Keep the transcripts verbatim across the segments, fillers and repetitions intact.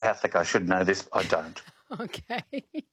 Catholic. I should know this. I don't. Okay.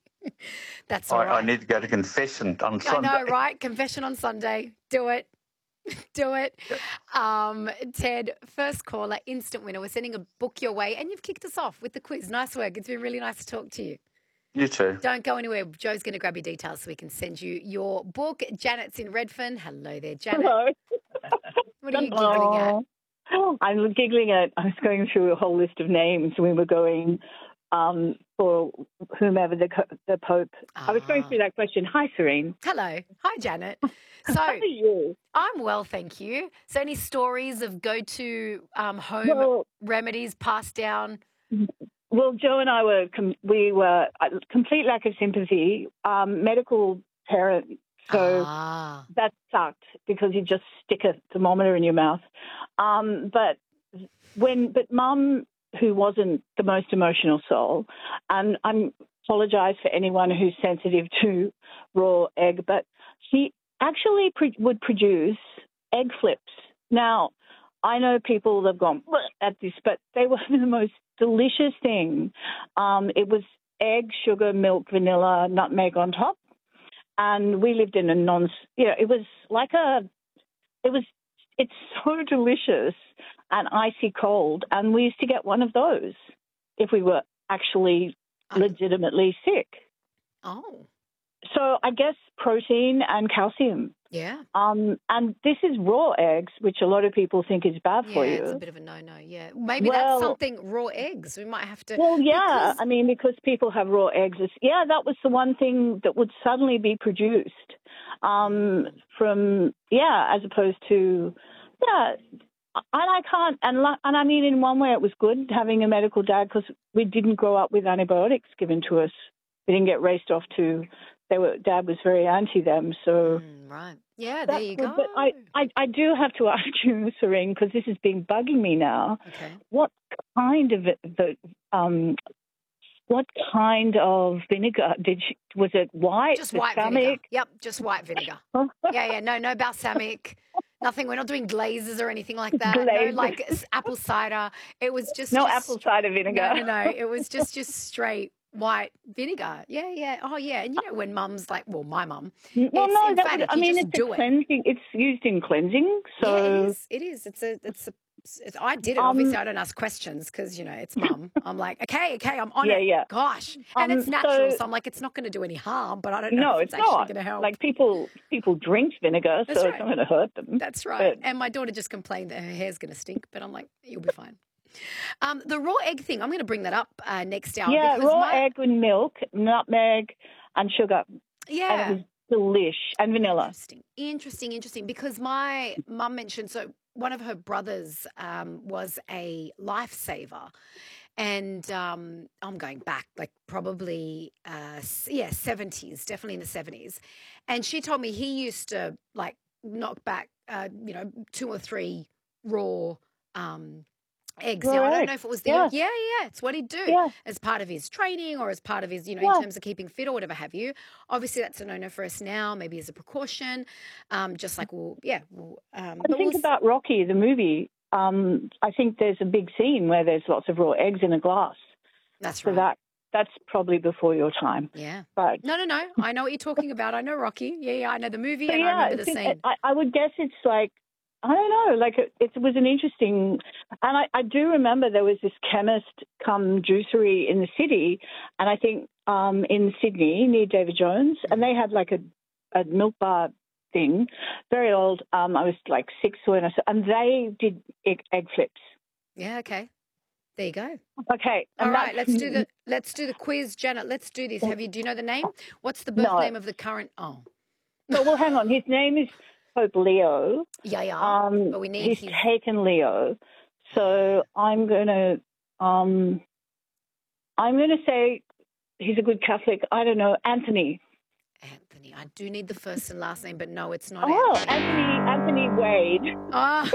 That's all I, right. I need to go to confession on I Sunday. know, right? Confession on Sunday. Do it. Do it. Yep. Um, Ted, first caller, instant winner. We're sending a book your way, and you've kicked us off with the quiz. Nice work. It's been really nice to talk to you. You too. Don't go anywhere. Joe's going to grab your details so we can send you your book. Janet's in Redfern. Hello there, Janet. Hello. What are you giggling at? Oh, I'm giggling at, I was going through a whole list of names. We were going um, for whomever the the Pope. Ah. I was going through that question. Hi, Serene. Hello. Hi, Janet. So How are you? I'm well, thank you. So any stories of go-to um, home Well, remedies passed down? well, Joe and I were, com- we were, uh, complete lack of sympathy, um, medical parent. So ah. that sucked because you just stick a thermometer in your mouth. Um, but when, but Mum, who wasn't the most emotional soul, and I apologise for anyone who's sensitive to raw egg, but she actually pre- would produce egg flips. Now, I know people that have gone at this, but they were the most delicious thing. Um, it was egg, sugar, milk, vanilla, nutmeg on top. And we lived in a non, you know, it was like a, it was, it's so delicious and icy cold. And we used to get one of those if we were actually legitimately sick. Oh. So I guess protein and calcium. Yeah. Um, and this is raw eggs, which a lot of people think is bad yeah, for you. it's a bit of a no-no, yeah. Maybe Well- that's something, raw eggs. We might have to... Well, yeah. because- I mean, because people have raw eggs. It's, yeah, that was the one thing that would suddenly be produced um, from, yeah, as opposed to, yeah. And I can't, and, lo- and I mean, in one way it was good having a medical dad because we didn't grow up with antibiotics given to us. We didn't get raced off to, they were, Dad was very anti them. So Mm, right. Yeah, there that's you good. go. But I, I, I do have to ask you, Serene, because this has been bugging me now. Okay. What kind of the um, what kind of vinegar did you, was it white? Just white vinegar. balsamic? Yep, just white vinegar. yeah, yeah, no, no balsamic. Nothing. We're not doing glazes or anything like that. Glazes. No, like s- apple cider. It was just No just, apple cider vinegar. No, no, no. It was just just straight white vinegar. Yeah, yeah. Oh, yeah. And you know when Mum's like, well, my mum. Well, it's no, that would, emphatic. I You mean, just it's do a it. cleansing. It's used in cleansing. So Yeah, it is. It is. It's a. It's a. It's, I did it. Um, Obviously, I don't ask questions because you know it's Mum. I'm like, okay, okay, I'm on Yeah, it. yeah. Gosh, and Um, it's natural, so, so- I'm like, it's not going to do any harm. But I don't know no, if it's it's, actually not. going to help. Like people, people drink vinegar, That's so right. it's not going to hurt them. That's right. But- And my daughter just complained that her hair's going to stink, but I'm like, you'll be fine. Um, the raw egg thing, I'm going to bring that up uh, next hour. Yeah, because raw my, egg with milk, nutmeg, and sugar, Yeah. and it was delish, and vanilla. Interesting, interesting, interesting. Because my mum mentioned, so one of her brothers um, was a lifesaver. And um, I'm going back, like probably, uh, s- yeah, seventies, definitely in the seventies. And she told me he used to like knock back, uh, you know, two or three raw um, eggs. Now, I don't Right. know if it was the, Yeah. yeah, yeah, it's what he'd do Yeah. as part of his training or as part of his, you know, Yeah. in terms of keeping fit or whatever have you. Obviously, that's a no-no for us now, maybe as a precaution, um, just like, we'll, yeah. We'll, um, And but think we'll, about Rocky, the movie. Um, I think there's a big scene where there's lots of raw eggs in a glass. that's So right. that that's probably before your time. Yeah. But No, no, no. I know what you're talking about. I know Rocky. Yeah, yeah. I know the movie so and I yeah, remember the it's just- scene. I, I would guess it's like, I don't know, like it, it was an interesting, and I, I do remember there was this chemist come juicery in the city, and I think um, in Sydney near David Jones, and they had like a, a milk bar thing, very old. Um, I was like six when I saw, and they did egg, egg flips. Yeah, okay. There you go. Okay, All and right, that's- let's do the let's do the quiz, Janet. Let's do this. Have you do you know the name? What's the birth No. name of the current oh. No, well, hang on. His name is Pope Leo. Yeah, yeah. Um, but we need he's his taken Leo, so I'm gonna um, I'm gonna say he's a good Catholic. I don't know, Anthony. Anthony. I do need the first and last name, but no, it's not Oh, Anthony. Anthony Anthony Wade. Ah,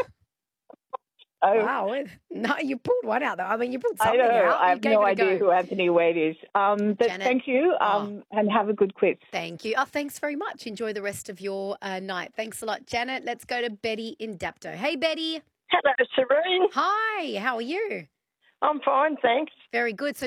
Oh, wow. No, you pulled one out though. I mean you pulled I something know. out. I You have gave no it a idea go. who Anthony Wade is. Um, but Janet. thank you, um, and have a good quiz. Thank you. Oh, thanks very much. Enjoy the rest of your uh, night. Thanks a lot, Janet. Let's go to Betty in Dapto. Hey, Betty. Hello, Serene. Hi. How are you? I'm fine, thanks. Very good. So